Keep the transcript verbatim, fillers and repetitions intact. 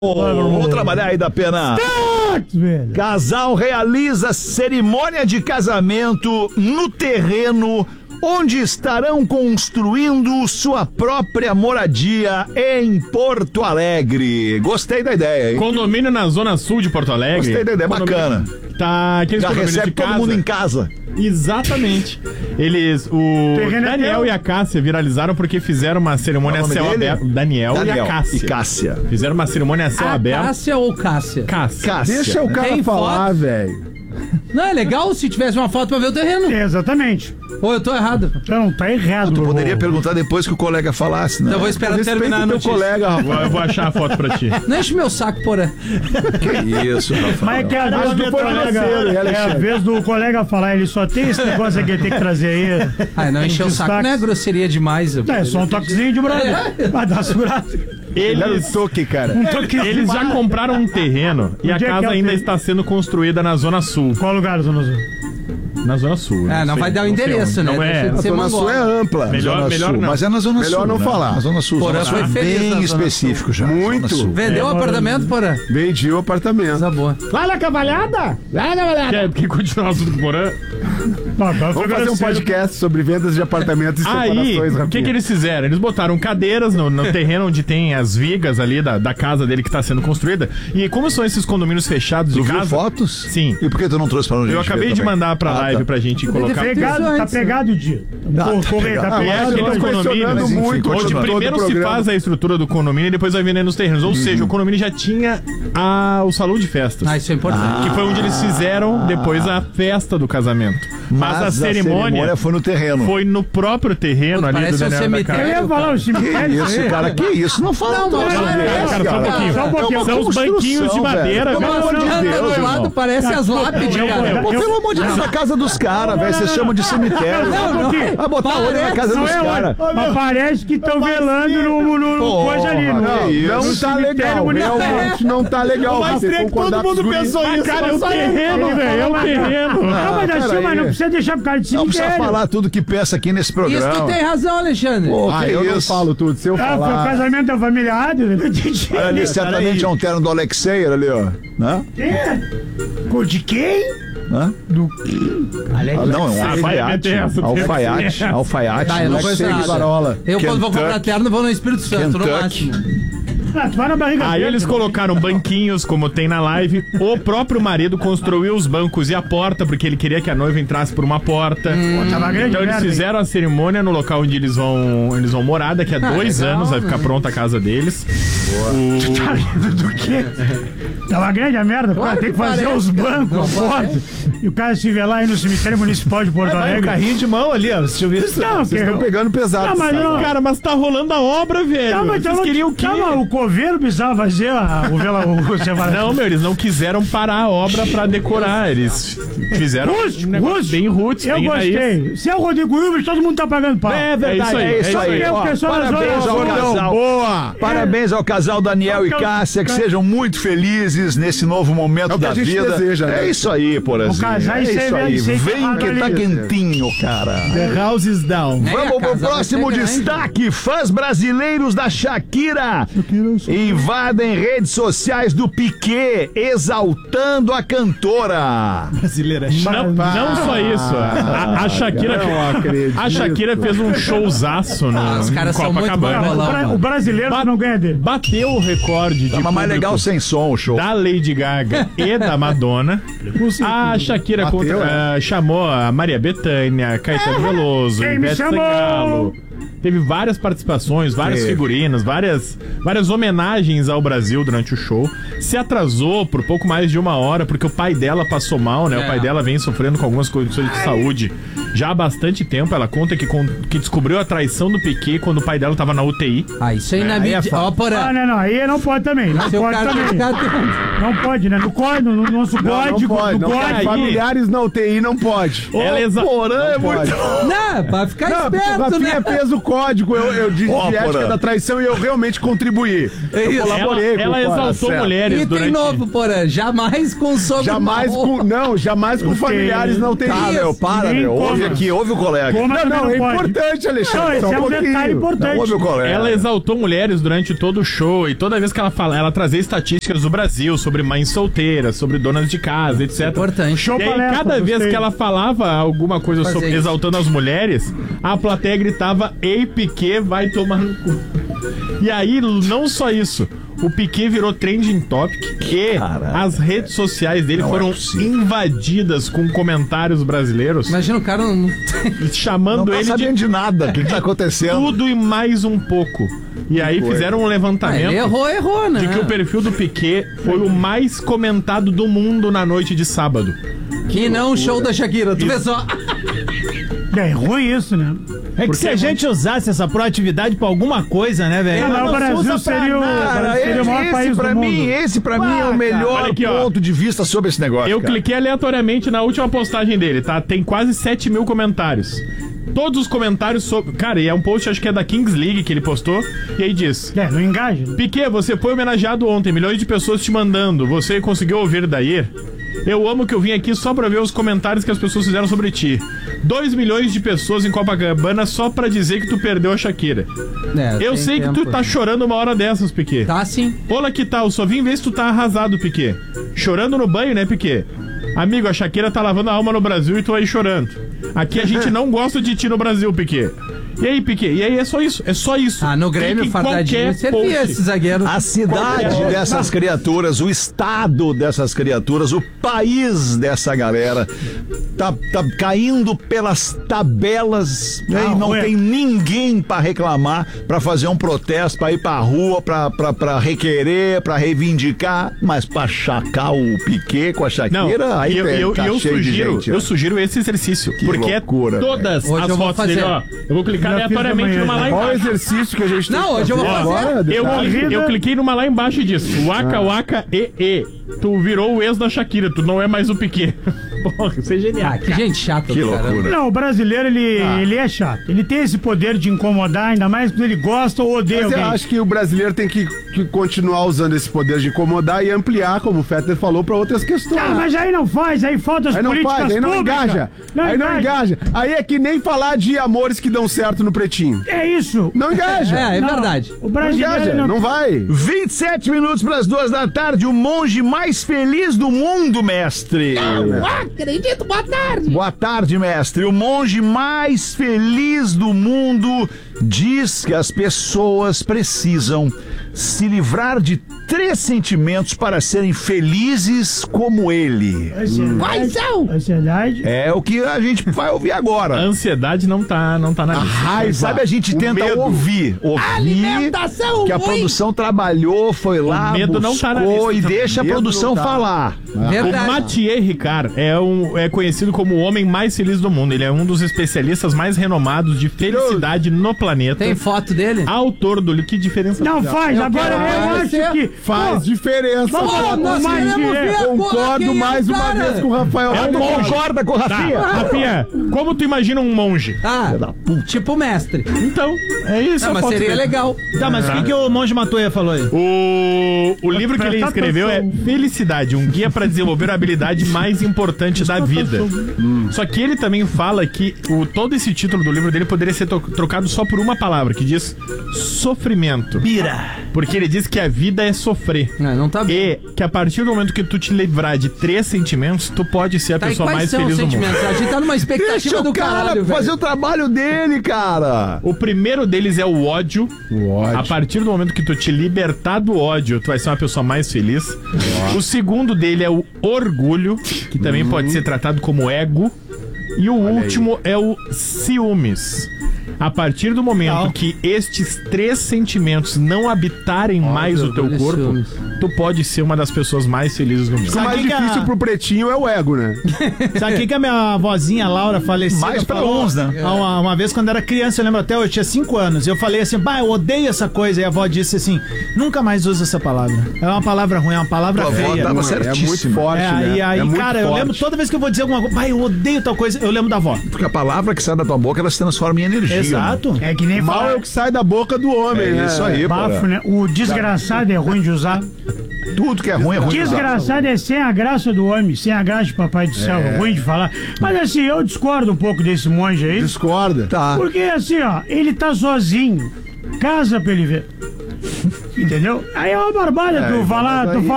Vamos trabalhar aí da pena. Casal realiza cerimônia de casamento no terreno onde estarão construindo sua própria moradia em Porto Alegre. Gostei da ideia, hein? Condomínio na zona sul de Porto Alegre. Gostei da ideia, Condomínio... bacana. Tá, aqueles já recebe todo mundo em casa. Exatamente. Eles, o Daniel e a Cássia viralizaram porque fizeram uma cerimônia a céu aberto. Daniel, Daniel e a Cássia. E Cássia. Fizeram uma cerimônia a céu a aberto. Cássia ou Cássia? Cássia. Cássia. Deixa o cara Tem falar, velho. Não, é legal se tivesse uma foto pra ver o terreno. É, exatamente. Ou eu tô errado? Não, tá errado. Tu poderia perguntar depois que o colega falasse, né? Então eu vou esperar Respeita terminar a teu notícia. colega, rapaz. Eu vou achar a foto pra ti. Não enche meu saco, porra. Que isso, Rafael. Mas é que a vez do colega, é a vez do colega falar, ele só tem esse negócio aqui, ele tem que trazer aí. Ah, não encher o saco, não é grosseria demais. Eu... Não, é só um toquezinho de brother. Vai dar segurada. Eles, um toque, cara. Um toquezinho. eles já compraram um terreno e a Onde é que casa é o ainda terreno? está sendo construída na zona sul. Qual lugar, Zona Azul? Na zona sul. É, não sei, vai dar o sei endereço, onde. né? Não Deixa é. de A ser zona sul mongol. é ampla. Melhor, Zona melhor Sul. não. Mas é na Zona Melhor Sul. não né? falar. Na Zona Sul. Porã Zona Sul foi é feliz na bem Zona específico já. Muito. Zona Sul. Vendeu o apartamento, porra? Vendi o apartamento. Coisa boa. Vai lá, cavalhada! Vai lá, cavalhada! Quer, quer continuar o assunto com o Porã? Vamos fazer um podcast sobre vendas de apartamentos e Aí, separações, o que, que eles fizeram? Eles botaram cadeiras no, no terreno onde tem as vigas ali da, da casa dele que está sendo construída. E como são esses condomínios fechados Tu de viu casa... fotos? Sim. E por que tu não trouxe pra onde? Eu acabei de mandar pra live pra gente colocar. Pegado, tá pegado o dia. Ah, tá Correio, tá pegado. E é pegado. aqueles tô questionando condomínios muito, onde todo primeiro se programa. faz a estrutura do condomínio e depois vai vender nos terrenos. Ou seja, o condomínio já tinha a, o salão de festas. Ah, isso é importante. Que foi onde eles fizeram depois a festa do casamento. Mas, Mas a, cerimônia cerimônia foi no terreno. foi no próprio terreno Pô, ali parece do um Daniel da cemitério. Eu Casa. ia falar o Que cemitério. isso, cara? Que isso? Não fala Não, um troço não, não, desse, não, Cara, só um pouquinho. Só um pouquinho. É uma São os banquinhos de construção, madeira, velho. velho. Pelo amor de Anda Deus, do lado, irmão. parece as lápides, cara. Pô, pelo amor de Deus, a casa dos caras, velho. Vocês chamam de cemitério. Não, não. Vai botar olho na casa Não dos é caras. olha, mas parece que estão velando no, no, no Porra, coisa ali. No, Não, Que não isso? tá legal. municipal. Realmente não tá legal. Mas Você é que concordar todo mundo com os pensou guris. isso. Cara, é o terreno, velho. É o terreno. Não, mas assim, peraí. mas não precisa deixar pro cara de Não cemitério. precisa falar tudo que pensa aqui nesse Isso tu programa. tem razão, Alexandre. Pô, Ah, que eu não isso? falo tudo. Se eu Ah, foi o falar... casamento da família Adler. Não entendi. Olha ali, certamente é um terno do Alexei ali, ó. Né? Cor de quem? Hã? Do... Ah, não, é um Ah, vai alfaiate. meter essa, Alfaiate. Alfaiate. Tá, eu não conheço Alexei de nada. Varola. Eu, quando vou comprar Kentucky. terno, vou no Espírito Santo, no Kentucky. máximo. Ah, tu vai na barriga Aí dele. eles colocaram banquinhos, como tem na live. O próprio marido construiu os bancos e a porta, porque ele queria que a noiva entrasse por uma porta. Tava grande Então eles merda, hein? fizeram a cerimônia no local onde eles vão, eles vão morar. Daqui a Ah, dois legal, anos vai ficar né? pronta a casa deles. Tá rindo do quê? Tava grande a merda. O cara Claro tem que que fazer parece. os bancos, Não a porta. E o cara se vê lá aí no cemitério municipal de Porto Vai, o Alegre. carrinho de mão ali, ó. Você viu isso? Não, que... Vocês estão pegando pesado. Não, mas sabe? não. Cara, mas tá rolando a obra, velho. Não, mas Vocês então, queriam o quê? não, mas o coveiro precisava fazer a, o vela, o separação. Não, meu, eles não quiseram parar a obra pra decorar. Eles fizeram Rústico, um negócio rústico. bem roots, Eu bem raiz. gostei. Se é o Rodrigo Rubens, todo mundo tá pagando pau. É É verdade, isso aí, é isso é aí. isso aí. Ó, Porque só nas parabéns horas- ao Não, casal. Boa! Parabéns ao casal Daniel e Cássia, que sejam muito felizes nesse novo momento É o que da a gente vida. deseja, né? É isso aí, Porazinho. O casal É e isso você aí. vê- você Vem que ali. tá quentinho, cara. The house is down. É, Vamos a pro casa vai próximo ser grande. destaque. Fãs brasileiros da Shakira invadem redes sociais do Piquet, exaltando a cantora. Brasileira. Não, não só isso. A, a Shakira, Não acredito. a Shakira fez um showzaço no Ah, os caras são muito Copacabana. bons. O bra- O brasileiro Ba- não ganha dele. Bateu o recorde de Tava mais público legal sem som o show. da Lady Gaga e da Madonna. A Shakira Bateu, contra- né? ah, chamou a Maria Bethânia, Caetano Veloso, Quem me Ivete chamou? Sangalo. Teve várias participações, vários Teve. figurinos, várias, várias homenagens ao Brasil durante o show. Se atrasou por pouco mais de uma hora, porque o pai dela passou mal, né? É. O pai dela vem sofrendo com algumas condições de saúde já há bastante tempo. Ela conta que, con- que descobriu a traição do Piquet quando o pai dela tava na U T I. Ah, isso aí na Aí é mídia. foda. Ó, Ah, porra. não, não. Aí não pode também. Não Seu pode cara, também. cara tem- Não pode, né? No código, no nosso Não, não código, pode, no não pode. código. Familiares na U T I não pode. Ela exa- Porã é Não muito... pode. Não, pra ficar Não, porque o esperto, Rafinha né? fez o código eu, eu de, Ó, de ética Porã. da traição e eu realmente contribuí. É Eu isso. colaborei Ela, com ela o Porã, exaltou certo. mulheres E durante... tem novo, porém. Jamais com sogro Jamais mau. com. Não, jamais com familiares não tem Tá, isso. meu, para, Nem meu. Ouve coma. aqui, ouve o colega. Coma Não, também não, é pode. importante, Não, Alexandre. esse só é um pouquinho. detalhe importante. Ouve o colega. Ela exaltou mulheres durante todo o show e toda vez que ela fala, ela trazia estatísticas do Brasil sobre mães solteiras, sobre donas de casa, etcétera. Importante. Show E aí, palestra, cada vez gostei. que ela falava alguma coisa Fazer sobre, isso. exaltando as mulheres, a plateia gritava: Ei, Piquet, vai tomar no cu. E aí, não só isso. O Piquet virou trending topic e Caraca. as redes sociais dele Não é foram possível. invadidas com comentários brasileiros, Imagina o cara não... chamando Não tá ele de sabendo de nada. O que, que tá acontecendo? tudo e mais um pouco. E aí fizeram um Ah, levantamento ele errou, errou, né? de que o perfil do Piquet foi o mais comentado do mundo na noite de sábado. Que não o show da Shakira. Tu vê só. É ruim isso, né? É que se a gente usasse essa proatividade pra alguma coisa, né, velho? É, mas Ela o não se Brasil usa pra seria o- nada. Cara, Seria o maior esse país pra do mim, mundo. esse pra mim é Ah, o melhor olha aqui, ó. ponto de vista sobre esse negócio. Eu cara. cliquei aleatoriamente na última postagem dele, tá? Tem quase sete mil comentários. Todos os comentários sobre... Cara, e é um post, acho que é da Kings League que ele postou. E aí diz: É, não engaja. Piquet, você foi homenageado ontem, milhões de pessoas te mandando. Você conseguiu ouvir daí? Eu amo que eu vim aqui só pra ver os comentários que as pessoas fizeram sobre ti. Dois milhões de pessoas em Copacabana só pra dizer que tu perdeu a Shakira. É, Eu tem sei que tempo. tu tá chorando uma hora dessas, Piquet. Tá sim. Olá, que tal? Só vim ver se tu tá arrasado, Piquet. Chorando no banho, né, Piquet? Amigo, a Shakira tá lavando a alma no Brasil e tu aí chorando. Aqui a gente não gosta de ti no Brasil, Piquet. E aí, Piquet? E aí é só isso, é só isso. Ah, no Grêmio, Clica em fardadinho, qualquer servia post. esse zagueiro. A cidade dessas criaturas, o estado dessas criaturas, o país dessa galera tá, tá caindo pelas tabelas, né? Ah, E não ué. tem ninguém pra reclamar, pra fazer um protesto, pra ir pra rua, pra, pra, pra requerer, pra reivindicar, mas pra chacar o Piquet com a Não, Shakira, aí e eu, tem- eu, tá eu cheio de sugiro, gente, eu né? sugiro esse exercício, Que porque loucura, é todas Hoje as eu vou fotos fazer. dele, ó. Eu vou clicar Já fiz aleatoriamente amanhã, numa já. lá Qual é o embaixo. exercício que a gente tem Não, que hoje eu vou fazer fazer. agora? Eu, Corrida. cliquei, eu cliquei numa lá embaixo e disse: Waka Waka E E. Tu virou o ex da Shakira, tu não é mais o Piquet. Porra, isso é genial. Ah, que gente chata, Que do caramba. loucura. Não, o brasileiro, ele, ele é chato. Ele tem esse poder de incomodar, ainda mais quando ele gosta ou odeia Mas eu alguém. acho que o brasileiro tem que, que continuar usando esse poder de incomodar e ampliar, como o Fetter falou, pra outras questões. Ah, mas aí não faz, aí falta as Aí não políticas faz, aí não públicas. engaja. aí não engaja. Aí é que nem falar de amores que dão certo no pretinho. É isso. Não engaja. É, é Não, verdade. O Não brasileiro engaja, não... não vai. vinte e sete minutos para as duas da tarde, o monge mais feliz do mundo, mestre. Acredito, boa tarde. Boa tarde, mestre. O monge mais feliz do mundo diz que as pessoas precisam se livrar de três sentimentos para serem felizes como ele. Quais são? Ansiedade. É o que a gente vai ouvir A agora. ansiedade não tá, não tá na lista. Raiva. Sabe, a gente o tenta medo. ouvir. Ouvir Alimentação que a ruim. produção trabalhou, foi lá, medo não tá na buscou lista e deixa a Medo produção não tá. falar. O Verdade. Mathieu Ricard é, um, é conhecido como o homem mais feliz do mundo. Ele é um dos especialistas mais renomados de felicidade no planeta. Tem foto dele? Autor do livro. Que diferença Não faz, Eu agora quero eu conhecer. acho que... Faz Pô, diferença. Vamos Pô, lá, nós mais queremos direto. ver, porra, Concordo quem é mais o uma cara? vez com o Rafael. É um Tu monge. concorda com o Tá, Rafinha? Rafinha, como tu imagina um monge? Ah, tipo mestre. Então, é isso. Não, a mas foto seria dele. legal. Tá, mas o que, que o monge Matoia falou aí? O, o livro que ele Presta escreveu é atenção. Felicidade, um guia para desenvolver a habilidade mais importante da vida. Só que ele também fala que o, todo esse título do livro dele poderia ser to- trocado só por uma palavra, que diz sofrimento. Pira. Porque ele diz que a vida é sofrer. Não, não tá bem. E que a partir do momento que tu te livrar de três sentimentos, tu pode ser a Tá, e pessoa quais mais são os feliz do mundo. sentimentos? A gente tá numa expectativa Deixa do o cara caralho, fazer velho. o trabalho dele, cara. O primeiro deles é o ódio. O ódio. A partir do momento que tu te libertar do ódio, tu vai ser uma pessoa mais feliz. O segundo dele é o orgulho, que também pode ser tratado como ego. E o último é o ciúmes. A partir do momento Legal. que estes três sentimentos não habitarem mais o teu orgulho e corpo, ciúmes. tu pode ser uma das pessoas mais felizes do mundo. O Sabe mais que que difícil a- pro pretinho é o ego, né? Sabe o que, que a minha vozinha Laura falecida Mais pra falou? uns, né? Ah, Uma, uma vez quando era criança, eu lembro até, eu tinha cinco anos. Eu falei assim, bah, eu odeio essa coisa. E a avó disse assim, nunca mais usa essa palavra. É uma palavra ruim, é uma palavra Tua avó feia. tava Não, é, é muito certíssima. forte, É, né? e aí, é muito cara, eu forte. lembro toda vez que eu vou dizer alguma coisa, bah, eu odeio tal coisa, eu lembro da avó. Porque a palavra que sai da tua boca, ela se transforma em energia. Exato. É que nem Mal falar. é o que sai da boca do homem, É né? isso aí, Bafo, Porã. né? O desgraçado é ruim de usar. Tudo que é ruim é ruim. de usar. Desgraçado é sem a graça do homem, sem a graça de papai do céu. Ruim de falar. Mas assim, eu discordo um pouco desse monge aí. Discorda. Tá. Porque assim, ó, ele tá sozinho. Casa pra ele ver. Entendeu? Aí é uma barbada, tu falar, tu aí- fala.